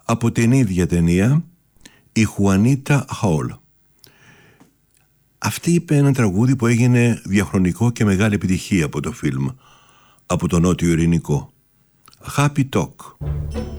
Από την ίδια ταινία, η Χουανίτα Χολ. Αυτή είπε ένα τραγούδι που έγινε διαχρονικό και μεγάλη επιτυχία από το φιλμ, από το Νότιο Ειρηνικό. Happy Talk.